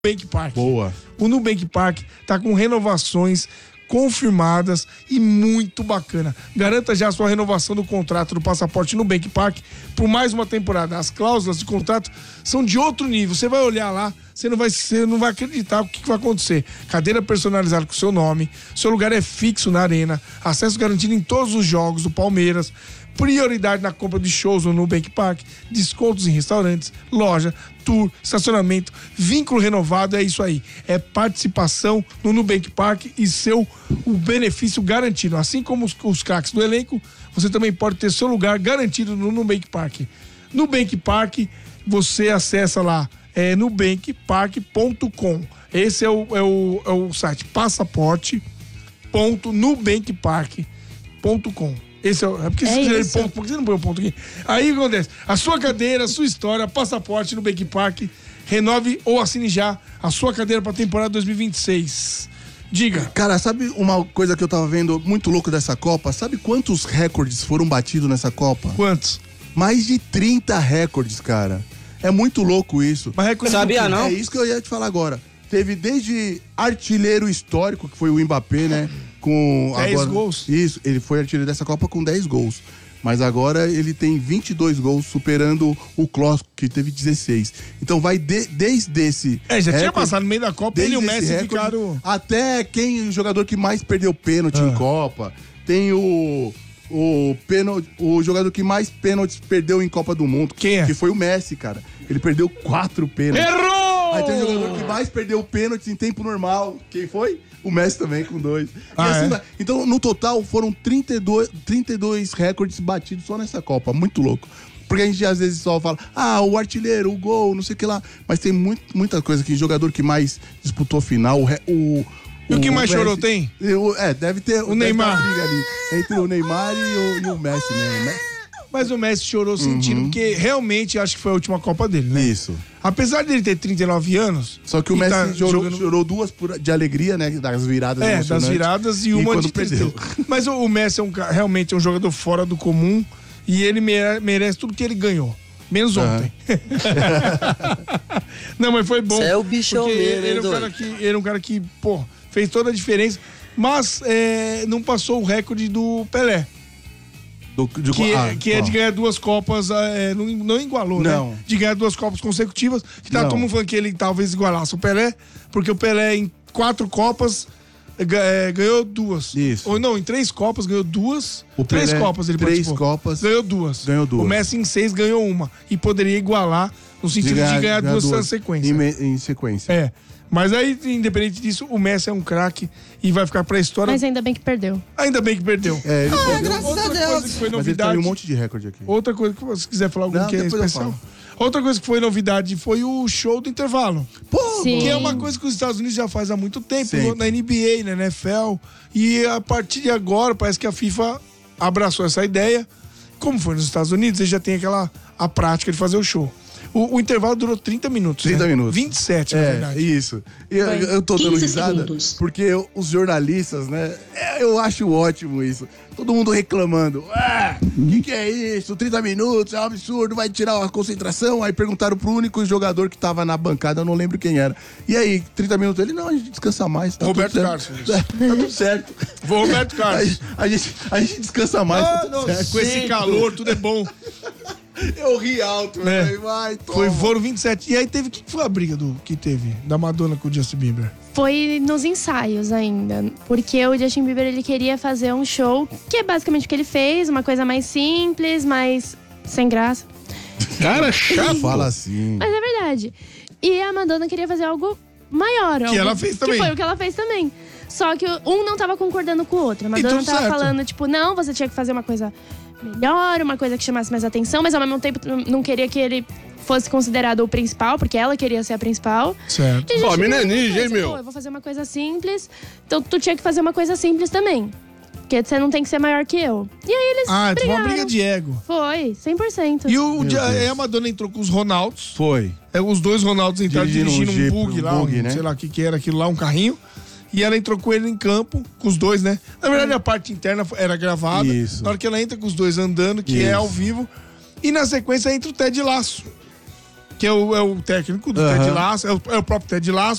Nubank Park. Boa. O Nubank Park tá com renovações confirmadas e muito bacana. Garanta já a sua renovação do contrato do passaporte Nubank Park por mais uma temporada. As cláusulas de contrato são de outro nível. Você vai olhar lá, você não vai acreditar o que vai acontecer. Cadeira personalizada com o seu nome, seu lugar é fixo na arena, acesso garantido em todos os jogos do Palmeiras, prioridade na compra de shows no Nubank Park, descontos em restaurantes, loja, tour, estacionamento, vínculo renovado, é isso aí. É participação no Nubank Park e o benefício garantido. Assim como os craques do elenco, você também pode ter seu lugar garantido no Nubank Park. Nubank Park, você acessa lá, nubankpark.com. Esse é o site passaporte.nubankpark.com. Esse é porque ponto, por que você não põe o ponto aqui? Aí o que acontece? A sua cadeira, a sua história, passaporte no Nubank Park. Renove ou assine já a sua cadeira para a temporada 2026. Diga. Cara, sabe uma coisa que eu tava vendo muito louco dessa Copa? Sabe quantos recordes foram batidos nessa Copa? Quantos? Mais de 30 recordes, cara. É muito louco isso. Mas recorde Sabia não? É isso que eu ia te falar agora. Teve desde artilheiro histórico, que foi o Mbappé, né? Com 10 gols. Isso, ele foi artilheiro dessa Copa com 10 gols. Mas agora ele tem 22 gols, superando o Klose, que teve 16. Então vai desde esse... já tinha passado no meio da Copa, ele e o Messi ficaram... Até o jogador que mais perdeu pênalti em Copa. Tem o jogador que mais pênaltis perdeu em Copa do Mundo. Quem é? Que foi o Messi, cara. Ele perdeu 4 pênaltis. Errou! Aí tem o jogador que mais perdeu pênaltis em tempo normal. Quem foi? O Messi também, com 2. Então, no total, foram 32 recordes batidos só nessa Copa. Muito louco. Porque a gente às vezes só fala, o artilheiro, o gol, não sei o que lá. Mas tem muita coisa aqui. Jogador que mais disputou final, E o que mais chorou tem? Deve ter o Neymar. Briga ali entre o Neymar e o Messi, né? Mas o Messi chorou sentindo, porque realmente acho que foi a última Copa dele, né? Isso. Apesar dele ter 39 anos... Só que o Messi chorou 2 de alegria, né? Das viradas das viradas e uma de perdeu. Mas o Messi realmente é um jogador fora do comum e ele merece tudo que ele ganhou. Menos ontem. Não, mas foi bom. Você é o bichão mesmo, ele é um cara que, fez toda a diferença, mas não passou o recorde do Pelé. Que é de ganhar 2 Copas, não igualou, não, né? De ganhar 2 Copas consecutivas, que tá todo mundo falando que ele talvez igualasse o Pelé, porque o Pelé em 4 Copas ganhou 2. Isso. Ou não, em 3 Copas ganhou 2. O Pelé, 3 Copas ele 3 participou. Copas. Ganhou 2. O Messi em 6 ganhou 1. E poderia igualar no sentido de ganhar 2 na sequência. Em sequência. Mas aí, independente disso, o Messi é um craque e vai ficar pra história. Mas ainda bem que perdeu. Ainda bem que perdeu. Ele perdeu. Graças a Deus. Coisa que foi novidade. Mas ele tem um monte de recorde aqui. Outra coisa que você quiser falar algum que é especial. Outra coisa que foi novidade foi o show do intervalo. Que é uma coisa que os Estados Unidos já faz há muito tempo, na NBA, na NFL. E a partir de agora, parece que a FIFA abraçou essa ideia. Como foi nos Estados Unidos, eles já tem a prática de fazer o show. O intervalo durou 30 minutos. 30 minutos. 27, na verdade. Isso. Eu tô dando risada porque os jornalistas, né? Eu acho ótimo isso. Todo mundo reclamando. O que é isso? 30 minutos, é um absurdo, vai tirar a concentração. Aí perguntaram pro único jogador que tava na bancada, eu não lembro quem era. E aí, 30 minutos? Ele, não, a gente descansa mais. Tá Roberto Carlos. Tá tudo certo. Vou Roberto Carlos. A gente descansa mais. Tá tudo certo. Com esse calor, tudo é bom. Eu ri alto, né? Vai, toma. Foram 27. E aí teve, que foi a briga que teve da Madonna com o Justin Bieber? Foi nos ensaios ainda, porque o Justin Bieber ele queria fazer um show, que é basicamente o que ele fez, uma coisa mais simples, mais sem graça. Cara, chato. Fala assim. Mas é verdade. E a Madonna queria fazer algo maior. Que ela fez também. Que foi o que ela fez também. Só que um não tava concordando com o outro. A Madonna tava falando, não, você tinha que fazer uma coisa melhor, uma coisa que chamasse mais atenção, mas ao mesmo tempo não queria que ele fosse considerado o principal, porque ela queria ser a principal. Certo. Ó, menina ninja, hein, meu? Eu vou fazer uma coisa simples, então tu tinha que fazer uma coisa simples também. Porque você não tem que ser maior que eu. E aí eles brigaram. Foi uma briga de ego. Foi, 100%. E a Madonna entrou com os Ronaldos. Foi. Os dois Ronaldos entraram dirigindo um bug lá, né? sei lá o que era aquilo lá, um carrinho. E ela entrou com ele em campo, com os dois, né? Na verdade, a parte interna era gravada. Isso. Na hora que ela entra com os dois andando, que é ao vivo. E na sequência entra o Ted Lasso. que é o técnico do Ted Lasso, é o próprio Ted Lasso.